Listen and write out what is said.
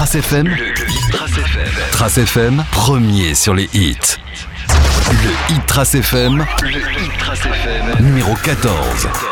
Trace FM. Le hit Trace FM. Trace FM, premier sur les hits. Le hit Trace FM. Le hit Trace FM. Numéro 14.